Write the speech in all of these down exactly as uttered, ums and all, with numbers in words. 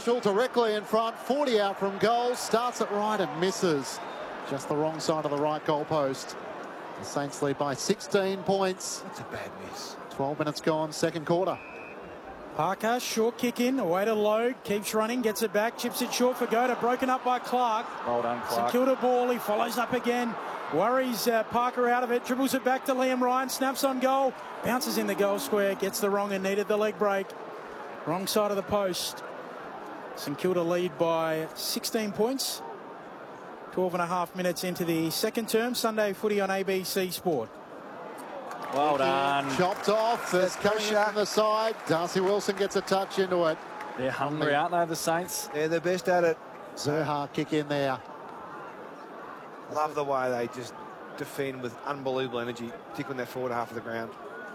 Marshall directly in front, forty out from goal, starts it right and misses. Just the wrong side of the right goalpost. The Saints lead by sixteen points. That's a bad miss. twelve minutes gone, second quarter. Parker, short kick in, away to Logue, keeps running, gets it back, chips it short for Goda, broken up by Clark. Well done, Clark. St Kilda ball, he follows up again, worries uh, Parker out of it, dribbles it back to Liam Ryan, snaps on goal, bounces in the goal square, gets the wrong and needed the leg break. Wrong side of the post. St Kilda lead by sixteen points. twelve and a half minutes into the second term. Sunday footy on A B C Sport. Well done. Chopped off. There's coming in from the side. Darcy Wilson gets a touch into it. They're hungry, aren't they, the Saints? They're the best at it. Zerha kick in there. Love the way they just defend with unbelievable energy, particularly in that forward half of the ground.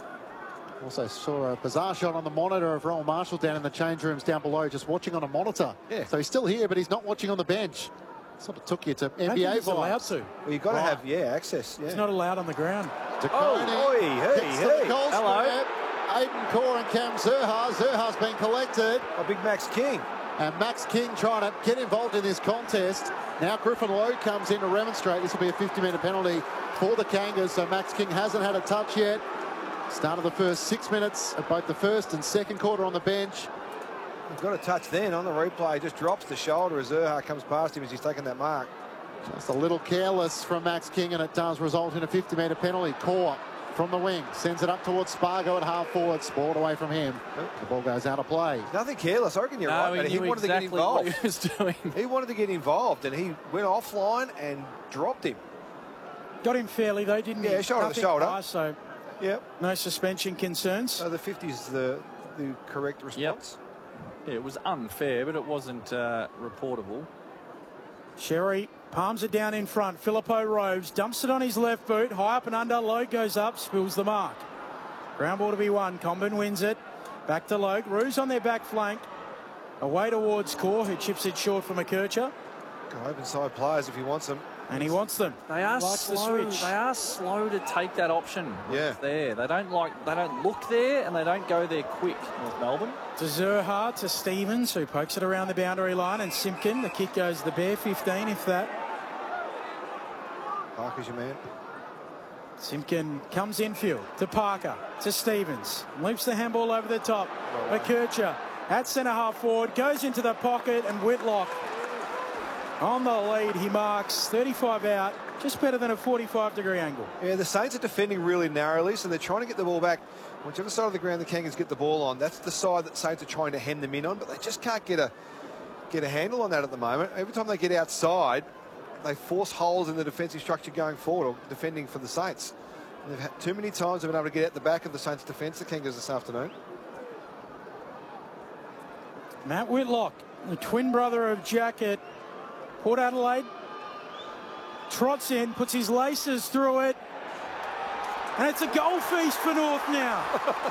Also saw a bizarre shot on the monitor of Rowan Marshall down in the change rooms down below, just watching on a monitor. Yeah. So he's still here, but he's not watching on the bench. Sort of took you to N B A He's allowed vibes. to. Well, you've got to Right. have, yeah, access. Yeah. He's not allowed on the ground. DeConey Oh, oi, hey, gets to hey. the goal Hello. square. Aiden Core and Cam Zerha. Zerha's been collected. A big Max King. And Max King trying to get involved in this contest. Now Griffin Logue comes in to remonstrate. This will be a fifty metre penalty for the Kangas. So Max King hasn't had a touch yet. Started the first six minutes of both the first and second quarter on the bench. He's got a touch then on the replay. Just drops the shoulder as Zerha comes past him as he's taking that mark. Just a little careless from Max King, and it does result in a fifty metre penalty. Core from the wing sends it up towards Spargo at half forward. Sport away from him. The ball goes out of play. Nothing careless. I reckon you're No, right. he But he knew wanted exactly to get what involved. he was doing. He wanted to get involved, and he went offline and dropped him. Got him fairly though, didn't he? Yeah, shoulder to Nothing shoulder. high, so Yep. no suspension concerns. So the fifty is the, the correct response. Yeah, it was unfair, but it wasn't uh, reportable. Sherry palms it down in front. Filippo Roves dumps it on his left boot. High up and under. Logue goes up, spills the mark. Ground ball to be won. Comben wins it. Back to Logue. Roos on their back flank. Away towards Core, who chips it short for McKercher. Go open side players if he wants them. And he wants them. They are Likes the slow. switch. They are slow to take that option. Yeah. It's there. They don't like. They don't look there, and they don't go there quick. North Melbourne. To Zerha, to Stevens, who pokes it around the boundary line, and Simpkin. The kick goes the bare fifteen, if that. Parker's your man. Simpkin comes infield to Parker, to Stevens. Loops the handball over the top. McKercher at centre half forward, goes into the pocket, and Whitlock on the lead. He marks thirty-five out, just better than a forty-five degree angle. Yeah, the Saints are defending really narrowly, so they're trying to get the ball back. Whichever side of the ground the Kangas get the ball on, that's the side that Saints are trying to hem them in on, but they just can't get a get a handle on that at the moment. Every time they get outside, they force holes in the defensive structure going forward, or defending for the Saints. And they've had too many times they've been able to get out the back of the Saints' defence, the Kangas, this afternoon. Matt Whitlock, the twin brother of Jack at Port Adelaide, trots in, puts his laces through it, and it's a goal feast for North now.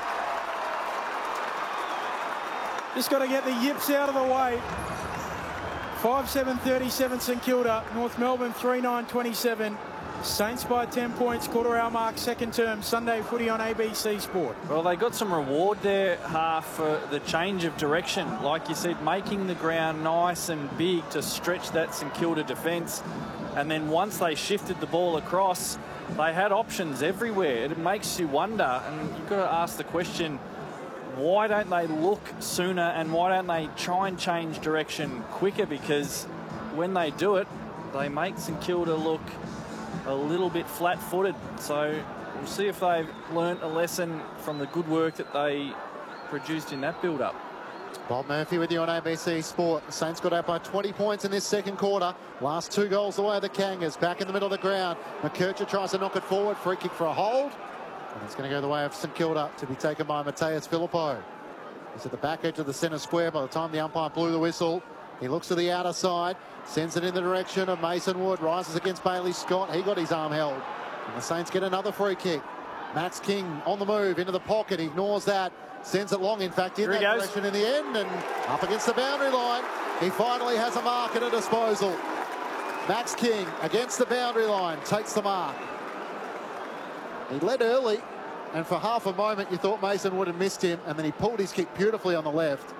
Just got to get the yips out of the way. five seven thirty-seven St Kilda, North Melbourne three nine twenty-seven. Saints by ten points, quarter hour mark, second term, Sunday footy on A B C Sport. Well, they got some reward there, half for the change of direction. Like you said, making the ground nice and big to stretch that St Kilda defence. And then once they shifted the ball across, they had options everywhere. It makes you wonder, and you've got to ask the question, why don't they look sooner and why don't they try and change direction quicker? Because when they do it, they make St Kilda look a little bit flat-footed. So we'll see if they've learnt a lesson from the good work that they produced in that build-up. Bob Murphy with you on A B C Sport. The Saints got out by twenty points in this second quarter. Last two goals away, the Kangas back in the middle of the ground. McKercher tries to knock it forward. Free kick for a hold. And it's going to go the way of St Kilda, to be taken by Mateus Filippo. He's at the back edge of the centre square by the time the umpire blew the whistle. He looks to the outer side, sends it in the direction of Mason Wood, rises against Bailey Scott. He got his arm held. And the Saints get another free kick. Max King on the move into the pocket, he ignores that, sends it long, in fact, in Here that he goes. direction in the end, and up against the boundary line. He finally has a mark at a disposal. Max King against the boundary line, takes the mark. He led early, and for half a moment you thought Mason would have missed him, and then he pulled his kick beautifully on the left.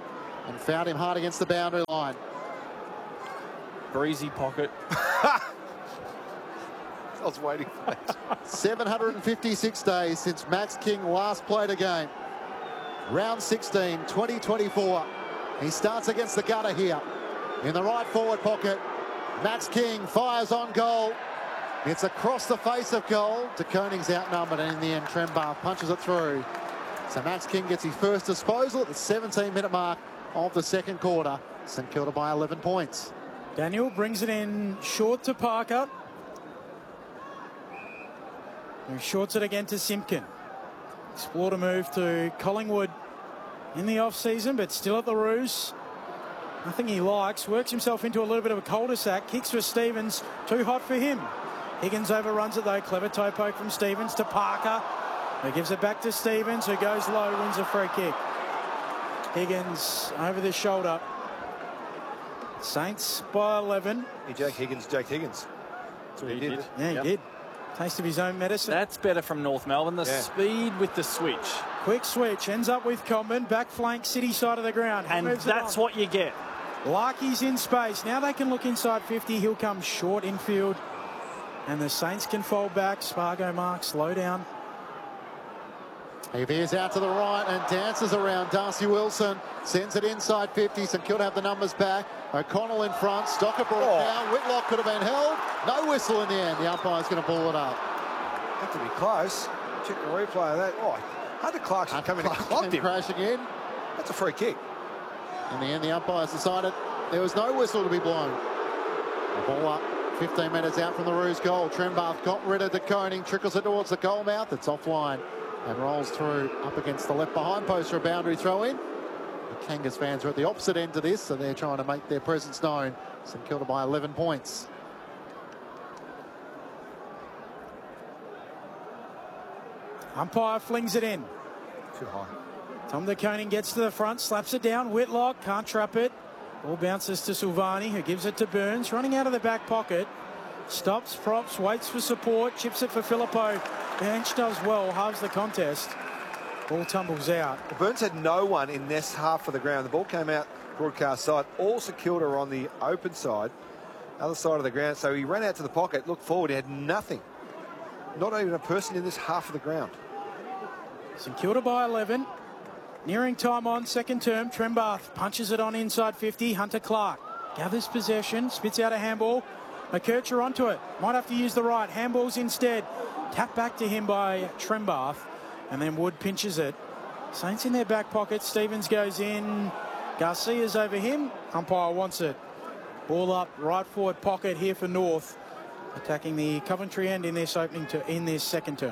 and found him hard against the boundary line. Breezy pocket. I was waiting for that. seven hundred fifty-six days since Max King last played a game. Round sixteen, twenty twenty-four. He starts against the gutter here. In the right forward pocket, Max King fires on goal. It's across the face of goal. De Koning's outnumbered, and in the end, Trembath punches it through. So Max King gets his first disposal at the seventeen minute mark of the second quarter. St Kilda by eleven points. Daniel brings it in short to Parker. Who shorts it again to Simpkin. Explored a move to Collingwood in the off-season, but still at the Roos. Nothing he likes. Works himself into a little bit of a cul-de-sac. Kicks for Stevens. Too hot for him. Higgins overruns it though. Clever toe poke from Stevens to Parker. He gives it back to Stevens, who goes low, wins a free kick. Higgins over the shoulder. Saints by eleven. Hey, Jake Higgins, Jake Higgins. That's what he, He did. did. Yeah, he Yep. did. Taste of his own medicine. That's better from North Melbourne. The Yeah. speed with the switch. Quick switch. Ends up with Comben. Back flank, City side of the ground. He And moves it that's on. what you get. Larky's in space. Now they can look inside fifty. He'll come short infield. And the Saints can fold back. Spargo marks, slow down. He veers out to the right and dances around. Darcy Wilson sends it inside fifty. St Kilda have the numbers back. O'Connell in front. Stocker brought Oh. it down. Whitlock could have been held. No whistle in the end. The umpire's going to pull it up. Had to be close. Check the replay of that. Oh, Hunter Clarkson coming and clocked Came him. crashing in. That's a free kick. In the end, the umpires decided there was no whistle to be blown. The ball up. fifteen metres out from the Roos goal. Trembath got rid of De Koning. Trickles it towards the goal mouth. It's offline and rolls through up against the left behind post for a boundary throw in. The Kangas fans are at the opposite end of this, so they're trying to make their presence known. St Kilda by eleven points. Umpire flings it in. Too high. Tom De Koning gets to the front, slaps it down. Whitlock can't trap it. Ball bounces to Silvani, who gives it to Burns. Running out of the back pocket. Stops, props, waits for support. Chips it for Filippo. Bench does well, halves the contest. Ball tumbles out. Well, Burns had no one in this half of the ground. The ball came out broadcast side. All St Kilda are on the open side, other side of the ground. So he ran out to the pocket, looked forward. He had nothing. Not even a person in this half of the ground. St Kilda by eleven. Nearing time on second term. Trembath punches it on inside fifty. Hunter Clark gathers possession, spits out a handball. McKercher onto it. Might have to use the right. Handballs instead. Tap back to him by Trembath. And then Wood pinches it. Saints in their back pocket. Stevens goes in. Garcia's over him. Umpire wants it. Ball up, right forward pocket here for North. Attacking the Coventry end in this opening to in this second term.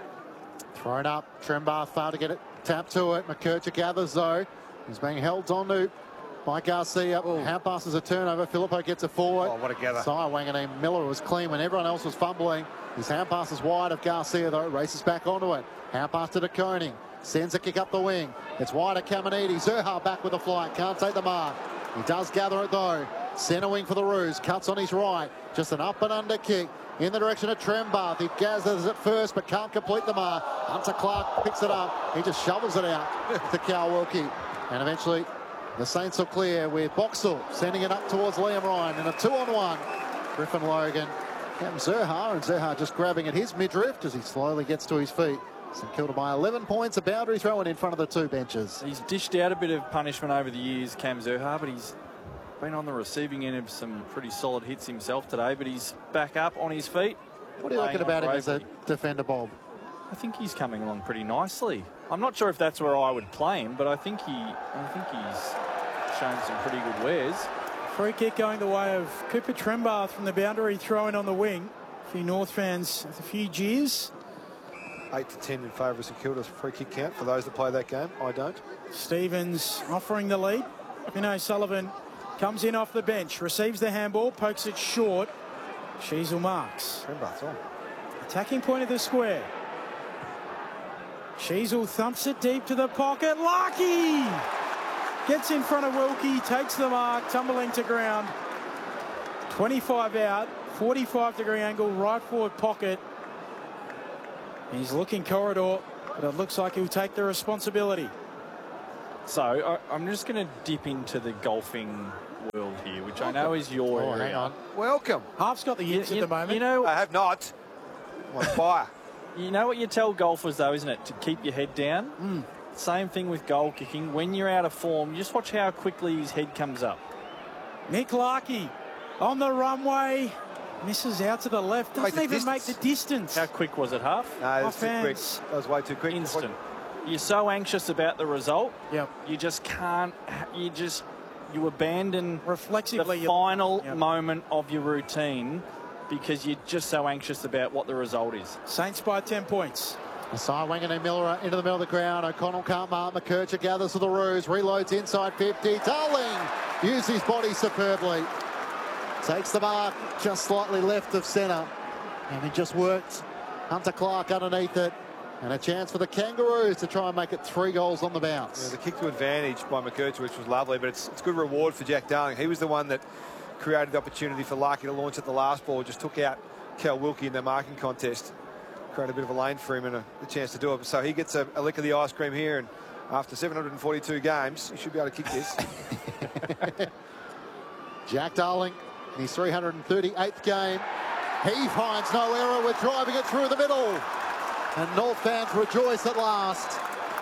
Thrown up. Trembath failed to get it. Tap to it. McKercher gathers though. He's being held on to by Garcia. Hand passes a turnover. Filippo gets it forward. Oh, what a gather. Sire Wanganeen Miller was clean when everyone else was fumbling. His hand pass is wide of Garcia though. Races back onto it. Hand pass to De Koning. Sends a kick up the wing. It's wide of Caminiti. Zurha back with a flight. Can't take the mark. He does gather it though. Centre wing for the Roos. Cuts on his right. Just an up and under kick in the direction of Trembath. He gathers it first but can't complete the mark. Hunter Clark picks it up. He just shovels it out to Cal Wilkie. And eventually the Saints will clear with Boxall sending it up towards Liam Ryan in a two on one. Griffin Logan. Captain Zurha, and Zurha just grabbing at his midriff as he slowly gets to his feet. St Kilda by eleven points, a boundary throw in in front of the two benches. He's dished out a bit of punishment over the years, Cam Zurha, but he's been on the receiving end of some pretty solid hits himself today, but he's back up on his feet. What are you looking about him as a bravely. defender, Bob? I think he's coming along pretty nicely. I'm not sure if that's where I would play him, but I think he, I think he's shown some pretty good wares. Free kick going the way of Cooper Trembath from the boundary, throwing on the wing. A few North fans with a few jeers. eight to ten in favour of St Kilda's free kick count for those that play that game. I don't. Stevens offering the lead. Vinay Sullivan comes in off the bench, receives the handball, pokes it short. Sheasel marks. Trembath's on. Attacking point of the square. Sheasel thumps it deep to the pocket. Larky gets in front of Wilkie, takes the mark, tumbling to ground. twenty-five out, forty-five degree angle, right forward pocket. He's looking corridor, but it looks like he'll take the responsibility. So I, I'm just going to dip into the golfing world here, which I know is your Oh, area. hang on. Welcome. Half's got the You, yips you- at the moment. you know, I have not. I'm on fire. you know what you tell golfers though, isn't it? To keep your head down. Mm. Same thing with goal kicking. When you're out of form, just watch how quickly his head comes up. Nick Larkey on the runway. Misses out to the left. Make Doesn't the even make distance. the distance. How quick was it, half? No, that's too quick. Offense. That was way too quick. Instant. You're so anxious about the result. Yep. You just can't. You just you abandon Reflexively. the you- final Yep. moment of your routine because you're just so anxious about what the result is. Saints by ten points. Asai Wanganeen Miller into the middle of the ground. O'Connell can't mark. McKercher gathers for the Roos. Reloads inside fifty. Darling used his body superbly. Takes the mark just slightly left of centre. And he just worked Hunter Clark underneath it. And a chance for the Kangaroos to try and make it three goals on the bounce. Yeah, the kick to advantage by McKercher, which was lovely, but it's, it's good reward for Jack Darling. He was the one that created the opportunity for Larkey to launch at the last ball. Just took out Cal Wilkie in the marking contest. Created a bit of a lane for him and a, a chance to do it. So he gets a, a lick of the ice cream here, and after seven hundred forty-two games, he should be able to kick this. Jack Darling in his three hundred thirty-eighth game. He finds no error with driving it through the middle. And North fans rejoice at last.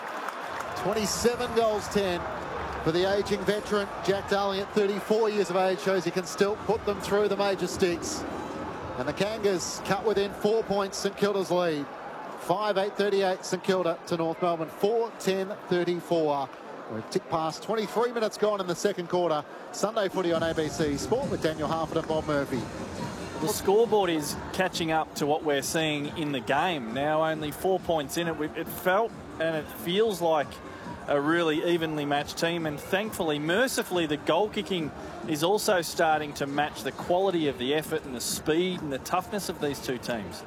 twenty-seven goals, ten for the ageing veteran. Jack Darling at thirty-four years of age shows he can still put them through the major sticks. And the Kangas cut within four points St Kilda's lead. five eight thirty-eight St Kilda to North Melbourne. four ten thirty-four. We've ticked past twenty-three minutes gone in the second quarter. Sunday footy on A B C Sport with Daniel Harford and Bob Murphy. The scoreboard is catching up to what we're seeing in the game. Now only four points in it. We- It felt and it feels like a really evenly matched team, and thankfully, mercifully, the goal kicking is also starting to match the quality of the effort and the speed and the toughness of these two teams.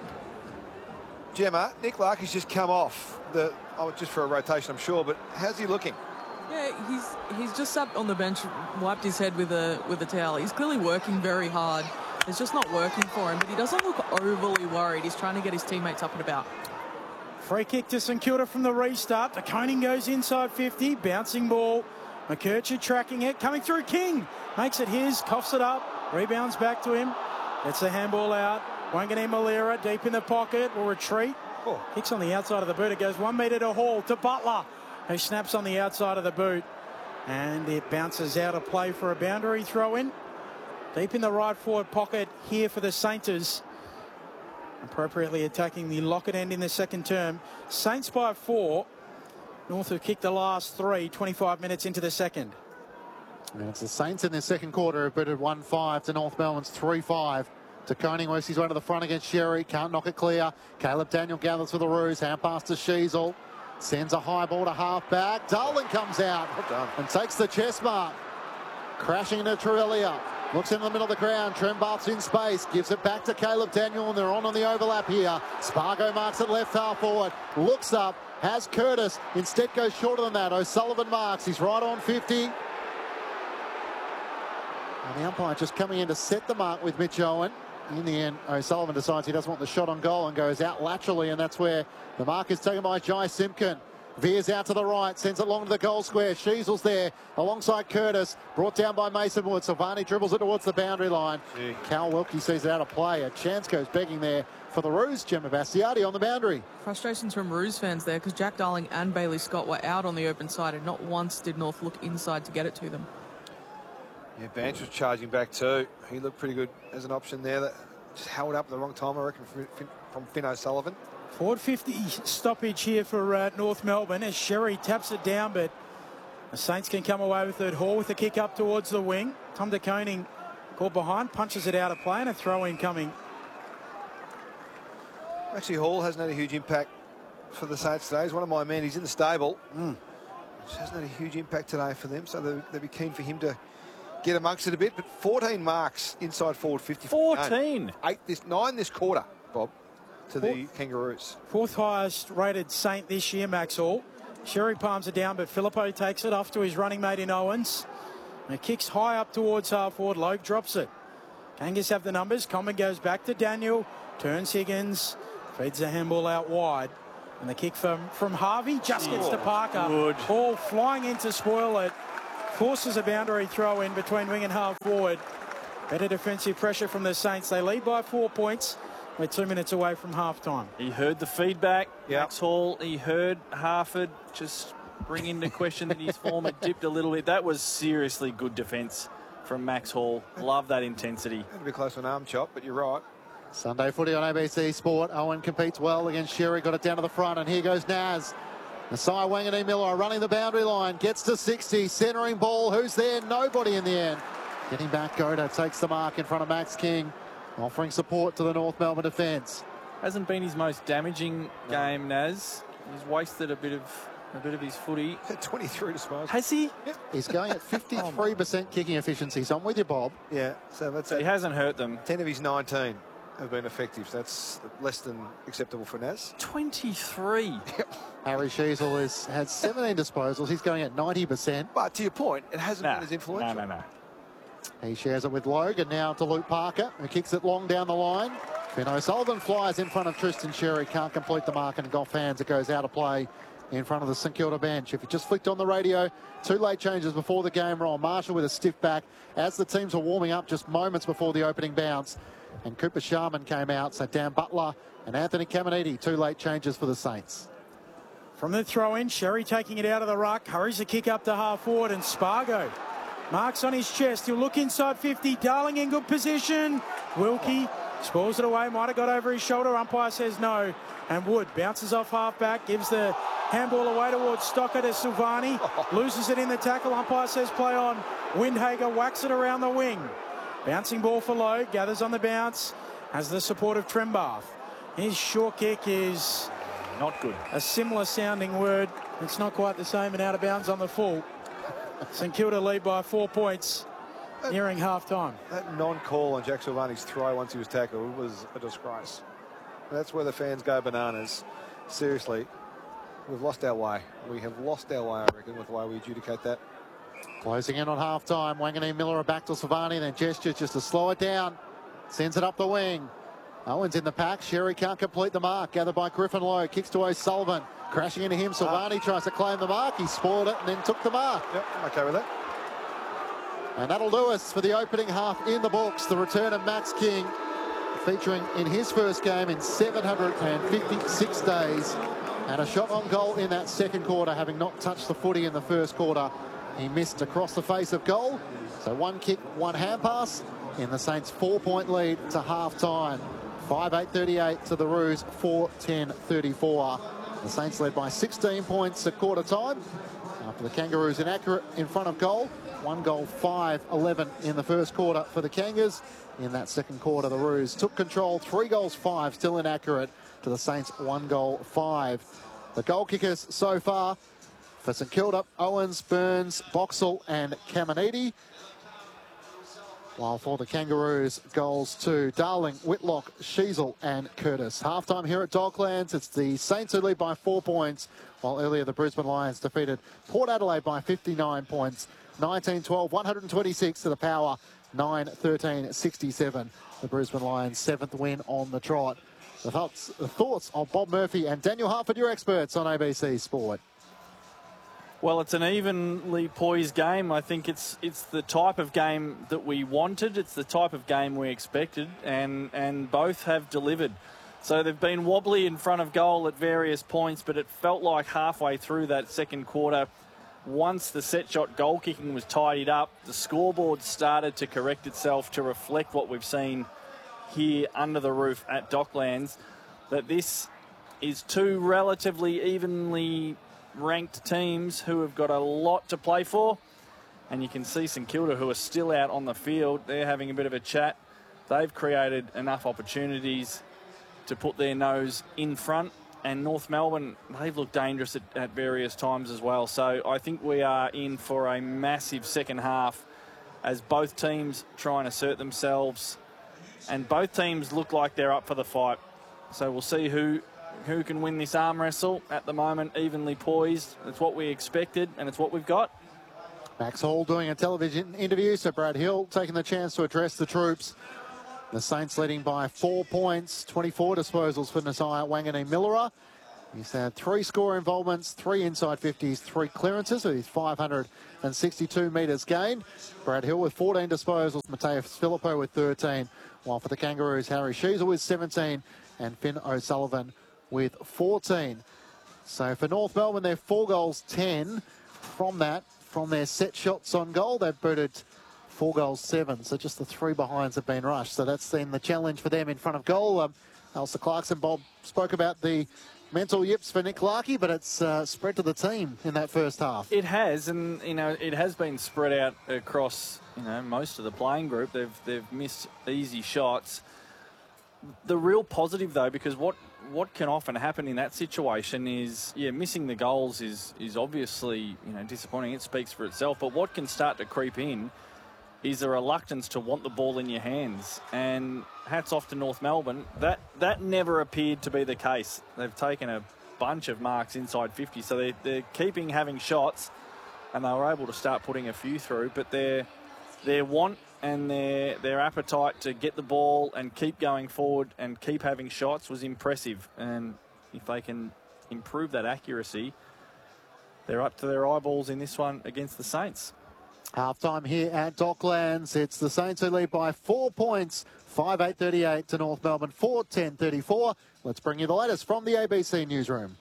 Gemma, Nick Larkey's just come off the oh, just for a rotation, I'm sure, but how's he looking? Yeah, he's he's just sat on the bench, wiped his head with a with a towel. He's clearly working very hard. It's just not working for him, but he doesn't look overly worried. He's trying to get his teammates up and about. Free kick to St Kilda from the restart. The Koning goes inside fifty. Bouncing ball. McKercher tracking it. Coming through King. Makes it his. Coughs it up. Rebounds back to him. Gets the handball out. Wanganeen Malera deep in the pocket. Will retreat. Oh. Kicks on the outside of the boot. It goes one metre to Hall. To Butler, who snaps on the outside of the boot. And it bounces out of play for a boundary throw in. Deep in the right forward pocket here for the Sainters. Appropriately attacking the Lockett end in the second term. Saints by four. North have kicked the last three, twenty-five minutes into the second. And it's the Saints in their second quarter have booted one five to North Melbourne's three five. To Koning works his way to the front against Sherry. Can't knock it clear. Caleb Daniel gathers for the Roos. Hand pass to Sheasel. Sends a high ball to half back. Darling comes out Well done. and takes the chest mark. Crashing into Trevella. Looks into the middle of the ground. Trembarth's in space. Gives it back to Caleb Daniel, and they're on on the overlap here. Spargo marks it left half forward. Looks up. Has Curtis. Instead goes shorter than that. O'Sullivan marks. He's right on fifty. And the umpire just coming in to set the mark with Mitch Owen. In the end, O'Sullivan decides he doesn't want the shot on goal and goes out laterally, and that's where the mark is taken by Jai Simpkin. Veers out to the right, sends it long to the goal square. Sheasel's there alongside Curtis. Brought down by Mason Wood. Silvani dribbles it towards the boundary line. Gee. Cal Wilkie sees it out of play. A chance goes begging there for the Roos. Gemma Bastiati on the boundary. Frustrations from Roos fans there because Jack Darling and Bailey Scott were out on the open side, and not once did North look inside to get it to them. Yeah, Banch was charging back too. He looked pretty good as an option there. That just held up at the wrong time, I reckon, from Finn, from Finn O'Sullivan. Forward fifty stoppage here for uh, North Melbourne as Sherry taps it down, but the Saints can come away with it. Hall with the kick up towards the wing. Tom De Koning caught behind, punches it out of play, and a throw in coming. Actually, Hall hasn't had a huge impact for the Saints today. He's one of my men. He's in the stable. Mm. Just hasn't had a huge impact today for them, so they'll, they'll be keen for him to get amongst it a bit. But fourteen marks inside forward fifty. fourteen? Eight this, nine this quarter, Bob, to the Four. Kangaroos. Fourth highest rated Saint this year, Max Hall. Sherry palms it down, but Filippo takes it off to his running mate in Owens. And it kicks high up towards half forward. Logue drops it. Kangas have the numbers. Common goes back to Daniel. Turns Higgins. Feeds the handball out wide. And the kick from, from Harvey just gets to Parker. Good. Ball flying in to spoil it. Forces a boundary throw in between wing and half forward. Better defensive pressure from the Saints. They lead by four points. We're two minutes away from half-time. He heard the feedback. Yep. Max Hall, he heard Harford just bring into question that his form had dipped a little bit. That was seriously good defence from Max Hall. Love that intensity. Had to be close to an arm chop, but you're right. Sunday footy on A B C Sport. Owen competes well against Sherry, got it down to the front, and here goes Naz. Nasai Wanganeen Miller running the boundary line, gets to sixty, centering ball. Who's there? Nobody in the end. Getting back, Goda takes the mark in front of Max King, offering support to the North Melbourne defence. Hasn't been his most damaging game, Naz. He's wasted a bit of a bit of his footy. twenty-three disposals. Has he? Yep. He's going at fifty-three percent kicking efficiency, so I'm with you, Bob. Yeah, so that's He it. hasn't hurt them. ten of his nineteen have been effective. So that's less than acceptable for Naz. twenty-three. Harry Sheasel has had seventeen disposals. He's going at ninety percent. But to your point, it hasn't Nah, been as influential. no, no, no. He shares it with Logan now to Luke Parker, who kicks it long down the line. Finn O'Sullivan flies in front of Tristan Sherry, can't complete the mark, and Goff hands it goes out of play in front of the St Kilda bench. If you just flicked on the radio, two late changes before the game roll. Marshall with a stiff back as the teams were warming up just moments before the opening bounce. And Cooper Sharman came out, so Dan Butler and Anthony Caminiti, two late changes for the Saints. From the throw-in, Sherry taking it out of the ruck, hurries the kick up to half forward, and Spargo marks on his chest. He'll look inside fifty. Darling in good position. Wilkie spoils it away. Might have got over his shoulder. Umpire says no. And Wood bounces off half-back. Gives the handball away towards Stocker to Silvani. Loses it in the tackle. Umpire says play on. Windhager whacks it around the wing. Bouncing ball for Lowe. Gathers on the bounce. Has the support of Trembath. His short kick is Not good. a similar sounding word. It's not quite the same and out of bounds on the full. St Kilda lead by four points nearing half-time. That non-call on Jack Silvani's throw once he was tackled was a disgrace. That's where the fans go bananas. Seriously, we've lost our way. We have lost our way, I reckon, with the way we adjudicate that. Closing in on half-time. Wanganeen Miller are back to Silvani, then gestures just to slow it down. Sends it up the wing. Owen's in the pack. Sherry can't complete the mark. Gathered by Griffin Lowe. Kicks to O'Sullivan. Crashing into him. Silvani uh, tries to claim the mark. He spoiled it and then took the mark. Yep, I'm okay with that. And that'll do us for the opening half in the books. The return of Max King, featuring in his first game in seven hundred fifty-six days. And a shot on goal in that second quarter, having not touched the footy in the first quarter. He missed across the face of goal. So one kick, one hand pass in the Saints' four-point lead to half-time. five eight thirty-eight to the Roos, four ten thirty-four. The Saints led by sixteen points at quarter time. After the Kangaroos inaccurate in front of goal. One goal, five eleven in the first quarter for the Kangas. In that second quarter, the Roos took control. Three goals, five, still inaccurate to the Saints. One goal, five. The goal kickers so far for St Kilda: Owens, Burns, Boxall and Caminiti. While for the Kangaroos, goals to Darling, Whitlock, Sheasel and Curtis. Halftime here at Docklands. It's the Saints who lead by four points, while earlier the Brisbane Lions defeated Port Adelaide by fifty-nine points. nineteen twelve, one twenty-six to the Power, nine thirteen sixty-seven. The Brisbane Lions' seventh win on the trot. The thoughts, the thoughts of Bob Murphy and Daniel Harford, your experts on A B C Sport. Well, it's an evenly poised game. I think it's it's the type of game that we wanted. It's the type of game we expected, and, and both have delivered. So they've been wobbly in front of goal at various points, but it felt like halfway through that second quarter, once the set shot goal kicking was tidied up, the scoreboard started to correct itself to reflect what we've seen here under the roof at Docklands, that this is two relatively evenly ranked teams who have got a lot to play for. And you can see St Kilda, who are still out on the field, they're having a bit of a chat. They've created enough opportunities to put their nose in front. And North Melbourne, they've looked dangerous at, at various times as well. So I think we are in for a massive second half as both teams try and assert themselves. And both teams look like they're up for the fight. So we'll see who who can win this arm wrestle. At the moment, evenly poised. It's what we expected, and it's what we've got. Max Hall doing a television interview, so Brad Hill taking the chance to address the troops. The Saints leading by four points, twenty-four disposals for Nasai Wanganeen Miller. He's had three score involvements, three inside fifties, three clearances with his five hundred sixty-two metres gained. Brad Hill with fourteen disposals, Mateus Filippo with thirteen, while for the Kangaroos, Harry Sheezel with seventeen and Finn O'Sullivan with fourteen. So for North Melbourne, they're four goals, ten. From that, from their set shots on goal, they've booted four goals, seven. So just the three behinds have been rushed. So that's been the challenge for them in front of goal. Um, Alistair Clarkson, Bob, spoke about the mental yips for Nick Larkey, but it's uh, spread to the team in that first half. It has, and you know, it has been spread out across, you know, most of the playing group. They've they've missed easy shots. The real positive, though, because what what can often happen in that situation is, yeah, missing the goals is is obviously, you know, disappointing. It speaks for itself. But what can start to creep in is a reluctance to want the ball in your hands. And hats off to North Melbourne. That that never appeared to be the case. They've taken a bunch of marks inside fifty, so they're, they're keeping having shots, and they were able to start putting a few through. But their their want and their their appetite to get the ball and keep going forward and keep having shots was impressive. And if they can improve that accuracy, they're up to their eyeballs in this one against the Saints. Half-time here at Docklands. It's the Saints who lead by four points, five eight thirty-eight to North Melbourne, four ten thirty-four. Let's bring you the latest from the A B C newsroom.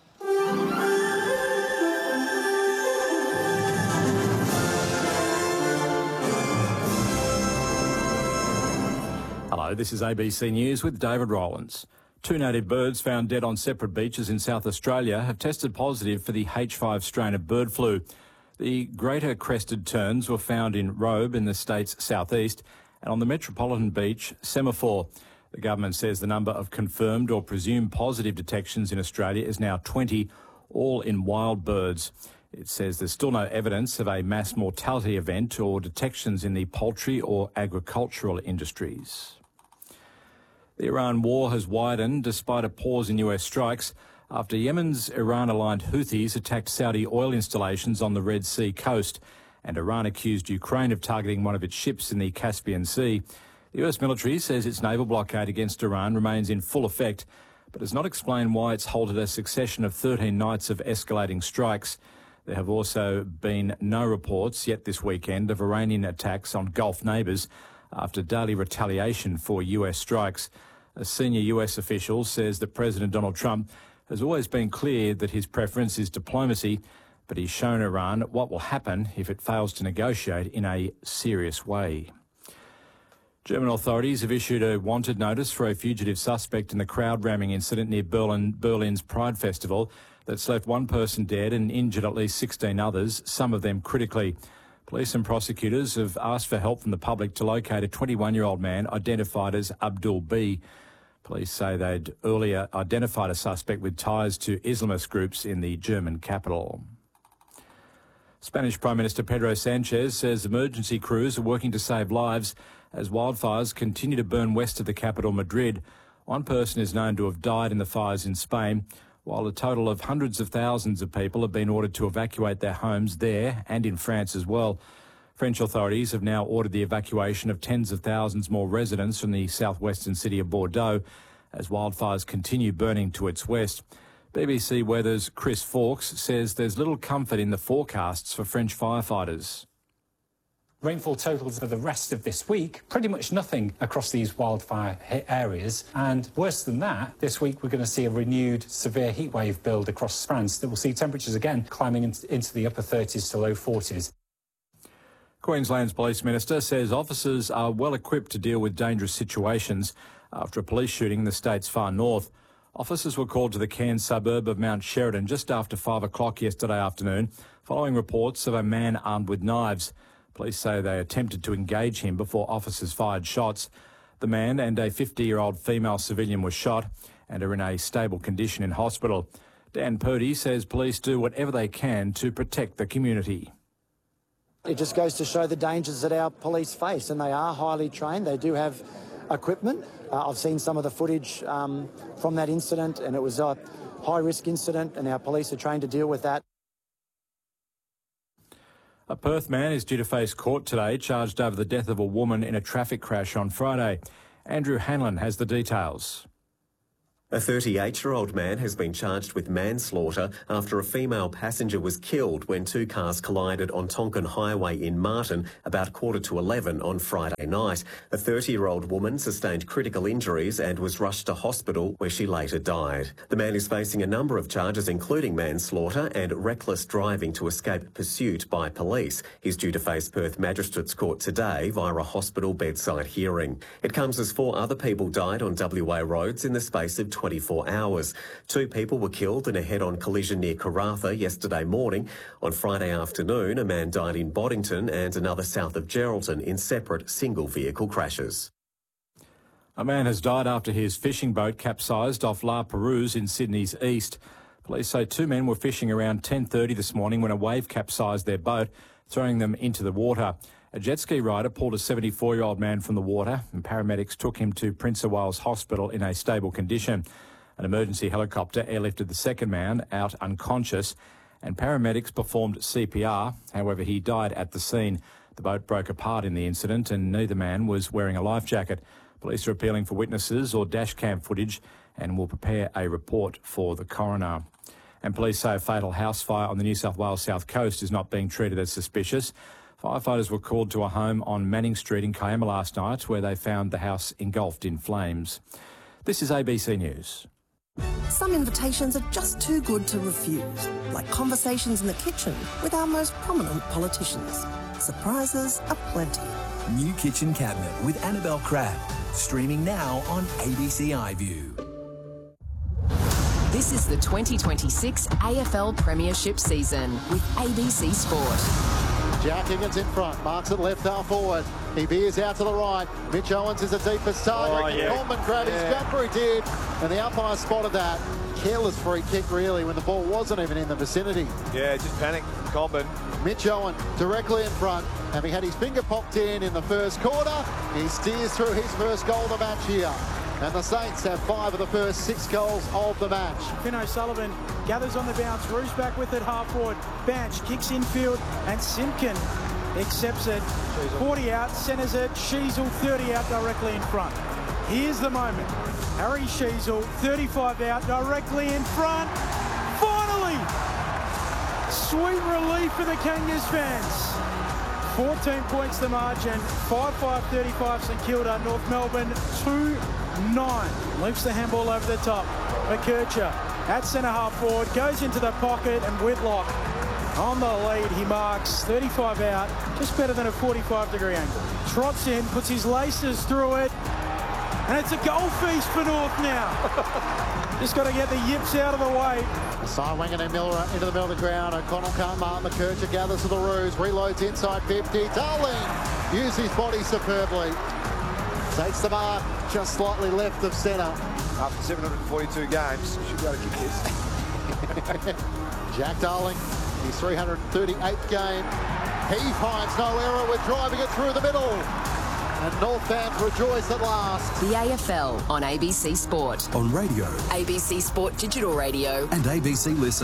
Hello, this is A B C News with David Rowlands. Two native birds found dead on separate beaches in South Australia have tested positive for the H five strain of bird flu. The greater crested terns were found in Robe in the state's southeast and on the metropolitan beach, Semaphore. The government says the number of confirmed or presumed positive detections in Australia is now twenty, all in wild birds. It says there's still no evidence of a mass mortality event or detections in the poultry or agricultural industries. The Iran war has widened despite a pause in U S strikes after Yemen's Iran-aligned Houthis attacked Saudi oil installations on the Red Sea coast, and Iran accused Ukraine of targeting one of its ships in the Caspian Sea. The U S military says its naval blockade against Iran remains in full effect, but has not explained why it's halted a succession of thirteen nights of escalating strikes. There have also been no reports yet this weekend of Iranian attacks on Gulf neighbours after daily retaliation for U S strikes. A senior U S official says that President Donald Trump has always been clear that his preference is diplomacy, but he's shown Iran what will happen if it fails to negotiate in a serious way. German authorities have issued a wanted notice for a fugitive suspect in the crowd ramming incident near Berlin, Berlin's Pride Festival that's left one person dead and injured at least sixteen others, some of them critically. Police and prosecutors have asked for help from the public to locate a twenty-one-year-old man identified as Abdul B. Police say they'd earlier identified a suspect with ties to Islamist groups in the German capital. Spanish Prime Minister Pedro Sanchez says emergency crews are working to save lives as wildfires continue to burn west of the capital, Madrid. One person is known to have died in the fires in Spain, while a total of hundreds of thousands of people have been ordered to evacuate their homes there and in France as well. French authorities have now ordered the evacuation of tens of thousands more residents from the southwestern city of Bordeaux as wildfires continue burning to its west. B B C Weather's Chris Fawkes says there's little comfort in the forecasts for French firefighters. Rainfall totals for the rest of this week, pretty much nothing across these wildfire areas. And worse than that, this week we're going to see a renewed severe heatwave build across France that will see temperatures again climbing into the upper thirties to low forties. Queensland's Police Minister says officers are well equipped to deal with dangerous situations after a police shooting in the state's far north. Officers were called to the Cairns suburb of Mount Sheridan just after five o'clock yesterday afternoon, following reports of a man armed with knives. Police say they attempted to engage him before officers fired shots. The man and a fifty-year-old female civilian were shot and are in a stable condition in hospital. Dan Purdy says police do whatever they can to protect the community. It just goes to show the dangers that our police face, and they are highly trained. They do have equipment. Uh, I've seen some of the footage um, from that incident, and it was a high-risk incident, and our police are trained to deal with that. A Perth man is due to face court today, charged over the death of a woman in a traffic crash on Friday. Andrew Hanlon has the details. A thirty-eight-year-old man has been charged with manslaughter after a female passenger was killed when two cars collided on Tonkin Highway in Martin about quarter to eleven on Friday night. A thirty-year-old woman sustained critical injuries and was rushed to hospital where she later died. The man is facing a number of charges including manslaughter and reckless driving to escape pursuit by police. He's due to face Perth Magistrates Court today via a hospital bedside hearing. It comes as four other people died on W A roads in the space of twenty-four hours. Two people were killed in a head-on collision near Karratha yesterday morning. On Friday afternoon, a man died in Boddington and another south of Geraldton in separate single-vehicle crashes. A man has died after his fishing boat capsized off La Perouse in Sydney's east. Police say two men were fishing around ten thirty this morning when a wave capsized their boat, throwing them into the water. A jet ski rider pulled a seventy-four-year-old man from the water and paramedics took him to Prince of Wales Hospital in a stable condition. An emergency helicopter airlifted the second man out unconscious and paramedics performed C P R. However, he died at the scene. The boat broke apart in the incident and neither man was wearing a life jacket. Police are appealing for witnesses or dash cam footage and will prepare a report for the coroner. And police say a fatal house fire on the New South Wales South Coast is not being treated as suspicious. Firefighters were called to a home on Manning Street in Kiama last night where they found the house engulfed in flames. This is A B C News. Some invitations are just too good to refuse, like conversations in the kitchen with our most prominent politicians. Surprises are plenty. New Kitchen Cabinet with Annabelle Crabb, streaming now on A B C iView. This is the twenty twenty-six A F L Premiership season with A B C Sport. Jack Higgins in front, marks it left half forward. He veers out to the right. Mitch Owens is the deepest target. Oh, yeah. Coleman grabbed his Yeah. jumper, he did. And the umpire spotted that. Careless free kick, really, when the ball wasn't even in the vicinity. Yeah, just panic. Coleman. Mitch Owen directly in front. Having had his finger popped in in the first quarter, he steers through his first goal of the match here. And the Saints have five of the first six goals of the match. Finn O'Sullivan gathers on the bounce, Roos back with it half forward. Banch kicks infield and Simpkin accepts it. forty out, centres it. Sheasel thirty out directly in front. Here's the moment. Harry Sheasel thirty-five out directly in front. Finally! Sweet relief for the Kangas fans. fourteen points the margin. five five thirty-five St Kilda, North Melbourne two nine. Leaps the handball over the top. McKercher at centre half forward, goes into the pocket and Whitlock on the lead. He marks thirty-five out, just better than a forty-five degree angle. Trots in, puts his laces through it, and it's a goal feast for North now. Just got to get the yips out of the way. Asai Wangan and Miller into the middle of the ground. O'Connell can't mark. McKercher gathers to the Roos, reloads inside fifty. Darling used his body superbly. Takes the mark just slightly left of centre. After seven hundred forty-two games, should be able to kick this. Jack Darling, his three hundred thirty-eighth game. He finds no error with driving it through the middle. And North fans rejoice at last. The A F L on A B C Sport. On radio. A B C Sport Digital Radio. And A B C Listen.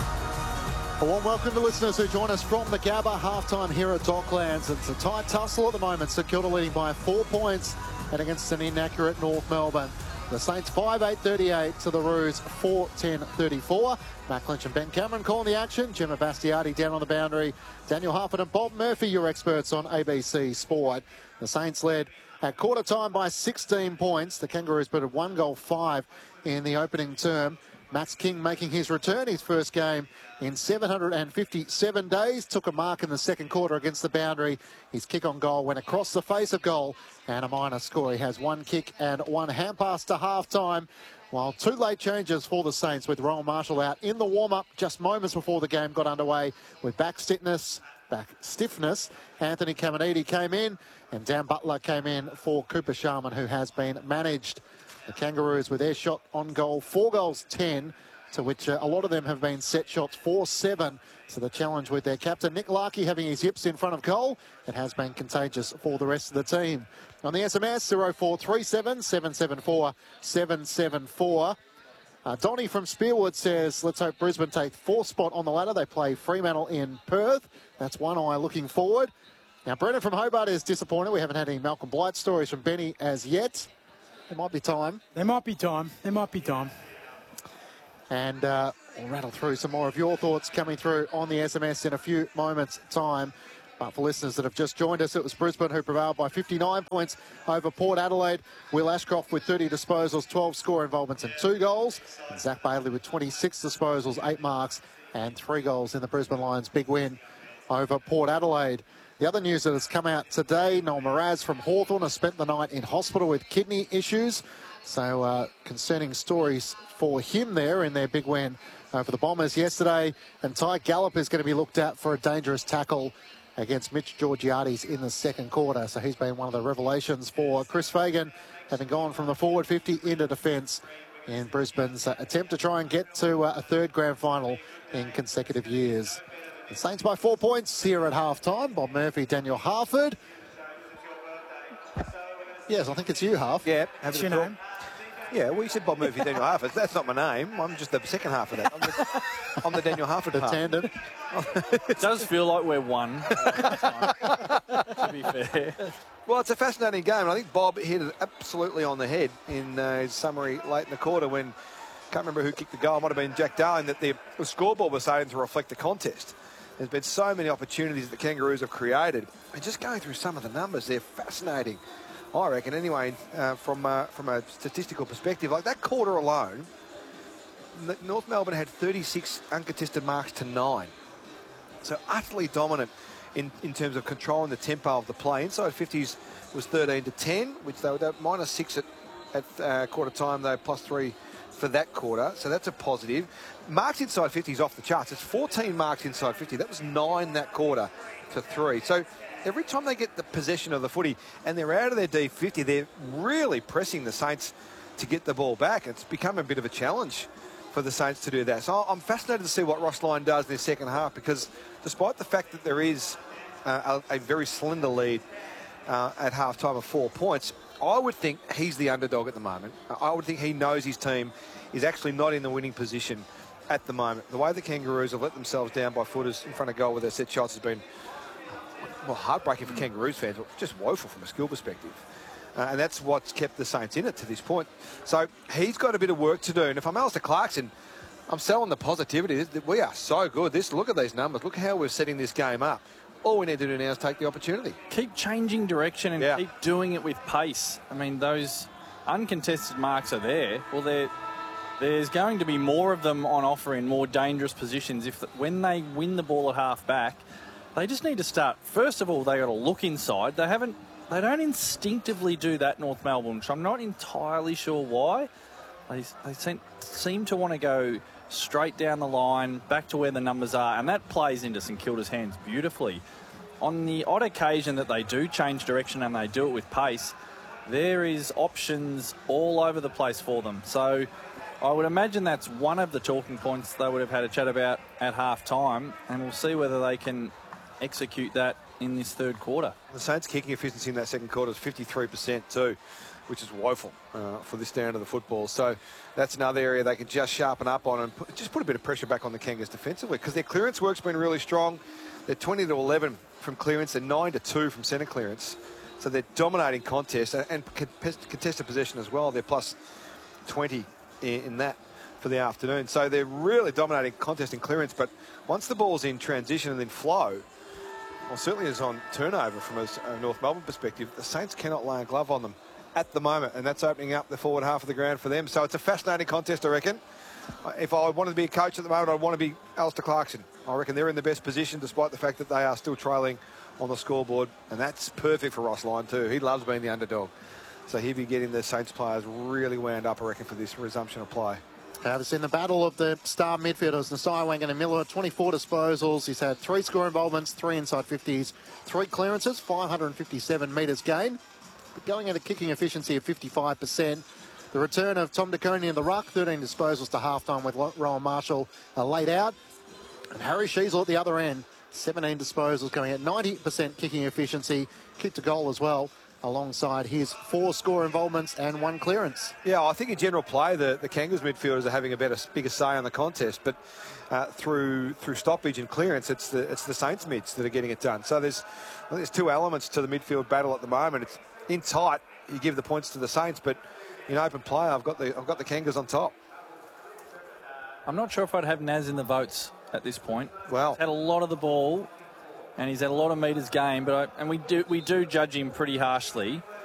A warm welcome to listeners who join us from the Gabba halftime here at Docklands. It's a tight tussle at the moment. St Kilda leading by four points and against an inaccurate North Melbourne. The Saints five eight thirty-eight to the Roos four ten thirty-four. Matt Lynch and Ben Cameron calling the action. Gemma Bastiati down on the boundary. Daniel Harford and Bob Murphy, your experts on A B C Sport. The Saints led at quarter time by sixteen points. The Kangaroos put one goal five in the opening term. Max King making his return, his first game in seven hundred fifty-seven days. Took a mark in the second quarter against the boundary. His kick on goal went across the face of goal and a minor score. He has one kick and one hand pass to half-time. While two late changes for the Saints with Rowan Marshall out in the warm-up just moments before the game got underway with back stiffness. Back stiffness. Anthony Caminiti came in and Dan Butler came in for Cooper Sharman, who has been managed. The Kangaroos with their shot on goal, four goals, ten, to which uh, a lot of them have been set shots, four seven. So the challenge with their captain, Nick Larkey, having his yips in front of goal. It has been contagious for the rest of the team. On the S M S, zero four three seven, seven seven four, seven seven four. Uh, Donnie from Spearwood says, let's hope Brisbane take fourth spot on the ladder. They play Fremantle in Perth. That's one eye looking forward. Now, Brendan from Hobart is disappointed. We haven't had any Malcolm Blight stories from Benny as yet. There might be time. There might be time. There might be time. And uh, we'll rattle through some more of your thoughts coming through on the S M S in a few moments' time. But for listeners that have just joined us, it was Brisbane who prevailed by fifty-nine points over Port Adelaide. Will Ashcroft with thirty disposals, twelve score involvements and two goals. And Zach Bailey with twenty-six disposals, eight marks and three goals in the Brisbane Lions' big win over Port Adelaide. The other news that has come out today, Noel Moraz from Hawthorn has spent the night in hospital with kidney issues. So uh, concerning stories for him there in their big win over the Bombers yesterday. And Ty Gallup is going to be looked at for a dangerous tackle against Mitch Georgiades in the second quarter. So he's been one of the revelations for Chris Fagan, having gone from the forward fifty into defence in Brisbane's uh, attempt to try and get to uh, a third grand final in consecutive years. The Saints by four points here at half-time. Bob Murphy, Daniel Harford. Yes, I think it's you, Harf. Yeah, have What's your name? Yeah, well, you said Bob Murphy, Daniel Harford. That's not my name. I'm just the second half of that. I'm the, I'm the Daniel Harford The half. tandem. It does feel like we're one. To be fair. Well, it's a fascinating game. And I think Bob hit it absolutely on the head in uh, his summary late in the quarter when, can't remember who kicked the goal, it might have been Jack Darling, that the, the scoreboard was starting to reflect the contest. There's been so many opportunities that the Kangaroos have created. And just going through some of the numbers, they're fascinating, I reckon, anyway, uh, from, uh, from a statistical perspective. Like that quarter alone, North Melbourne had thirty-six uncontested marks to nine. So utterly dominant in, in terms of controlling the tempo of the play. Inside fifties was thirteen to ten, which they were minus six at, at uh, quarter time, though, plus three for that quarter. So that's a positive. Marks inside fifty is off the charts. It's fourteen marks inside fifty. That was nine that quarter to three. So every time they get the possession of the footy and they're out of their D fifty, they're really pressing the Saints to get the ball back. It's become a bit of a challenge for the Saints to do that. So I'm fascinated to see what Ross Lyon does in the second half, because despite the fact that there is uh, a, a very slender lead uh, at half-time of four points, I would think he's the underdog at the moment. I would think he knows his team is actually not in the winning position at the moment. The way the Kangaroos have let themselves down by footers in front of goal with their set shots has been, well, heartbreaking for Kangaroos fans, but just woeful from a skill perspective. Uh, and that's what's kept the Saints in it to this point. So he's got a bit of work to do. And if I'm Alistair Clarkson, I'm selling the positivity. We are so good. This, look at these numbers. Look how we're setting this game up. All we need to do now is take the opportunity. Keep changing direction and yeah. keep doing it with pace. I mean, those uncontested marks are there. Well, they're, there's going to be more of them on offer in more dangerous positions. If the, when they win the ball at half back, they just need to start. First of all, they got to look inside. They haven't. They don't instinctively do that, North Melbourne, which I'm not entirely sure why. They, they seem, seem to want to go straight down the line, back to where the numbers are, and that plays into St Kilda's hands beautifully. On the odd occasion that they do change direction and they do it with pace, there is options all over the place for them. So I would imagine that's one of the talking points they would have had a chat about at half-time, and we'll see whether they can execute that in this third quarter. The Saints' kicking efficiency in that second quarter is fifty-three percent too, which is woeful uh, for this down to the football. So that's another area they can just sharpen up on and put, just put a bit of pressure back on the Kangas defensively, because their clearance work's been really strong. They're twenty to eleven from clearance, they're nine to two from centre clearance. So they're dominating contest and, and contested possession as well. They're plus twenty in, in that for the afternoon. So they're really dominating contest and clearance, but once the ball's in transition and then flow, well, certainly is on turnover from a, a North Melbourne perspective, the Saints cannot lay a glove on them at the moment, and that's opening up the forward half of the ground for them. So it's a fascinating contest, I reckon. If I wanted to be a coach at the moment, I'd want to be Alistair Clarkson. I reckon they're in the best position, despite the fact that they are still trailing on the scoreboard, and that's perfect for Ross Lyon too. He loves being the underdog. So he'll be getting the Saints players really wound up, I reckon, for this resumption of play. It's in the battle of the star midfielders, Nasai Wangan and Miller, twenty-four disposals. He's had three score involvements, three inside fifties, three clearances, five hundred fifty-seven metres gain, but going at a kicking efficiency of fifty-five percent. The return of Tom DeConey in the ruck, thirteen disposals to halftime with Rowan Marshall uh, laid out. And Harry Sheasel at the other end, seventeen disposals, going at ninety percent kicking efficiency, kicked a goal as well, alongside his four score involvements and one clearance. Yeah, I think in general play, the, the Kangas midfielders are having a better, bigger say on the contest, but uh, through through stoppage and clearance, it's the it's the Saints mids that are getting it done. So there's well, there's two elements to the midfield battle at the moment. It's in tight, you give the points to the Saints, but in open play, I've got the I've got the Kangas on top. I'm not sure if I'd have Naz in the votes at this point. Well, he's had a lot of the ball, and he's had a lot of meters gained, but I, and we do we do judge him pretty harshly.